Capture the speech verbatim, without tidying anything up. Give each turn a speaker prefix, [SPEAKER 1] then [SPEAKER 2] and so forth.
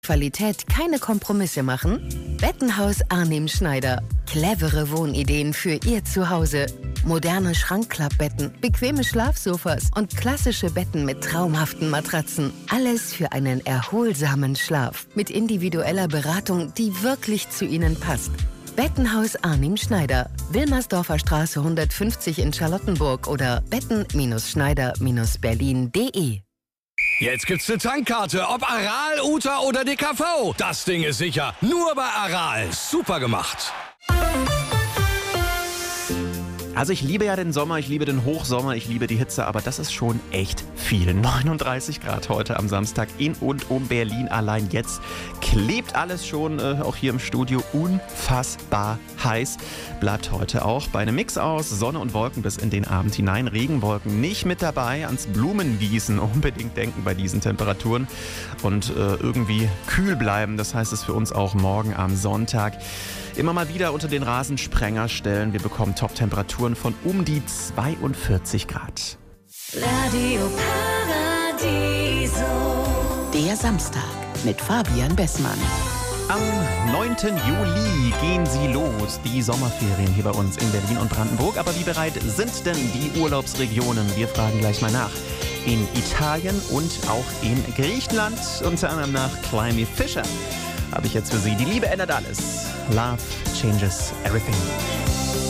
[SPEAKER 1] Qualität keine Kompromisse machen? Bettenhaus Arnim Schneider. Clevere Wohnideen für Ihr Zuhause. Moderne Schrankklappbetten, bequeme Schlafsofas und klassische Betten mit traumhaften Matratzen. Alles für einen erholsamen Schlaf. Mit individueller Beratung, die wirklich zu Ihnen passt. Bettenhaus Arnim Schneider. Wilmersdorfer Straße hundertfünfzig in Charlottenburg oder betten Schneider Berlin punkt de.
[SPEAKER 2] Jetzt gibt's eine Tankkarte, ob Aral, Uta oder D K V. Das Ding ist sicher. Nur bei Aral. Super gemacht.
[SPEAKER 3] Also ich liebe ja den Sommer, ich liebe den Hochsommer, ich liebe die Hitze, aber das ist schon echt viel. neununddreißig Grad heute am Samstag in und um Berlin. Allein jetzt klebt alles schon, äh, auch hier im Studio, unfassbar heiß. Bleibt heute auch bei einem Mix aus Sonne und Wolken bis in den Abend hinein. Regenwolken nicht mit dabei, ans Blumengießen unbedingt denken bei diesen Temperaturen. Und äh, irgendwie kühl bleiben, das heißt es für uns auch morgen am Sonntag. Immer mal wieder unter den Rasensprenger stellen. Wir bekommen Top-Temperaturen von um die zweiundvierzig Grad.
[SPEAKER 4] Radio Paradiso.
[SPEAKER 1] Der Samstag mit Fabian Bessmann.
[SPEAKER 3] Am neunten Juli gehen sie los, die Sommerferien hier bei uns in Berlin und Brandenburg. Aber wie bereit sind denn die Urlaubsregionen? Wir fragen gleich mal nach. In Italien und auch in Griechenland, unter anderem nach Climby Fisher, habe ich jetzt für Sie. Die Liebe ändert alles. Love changes everything.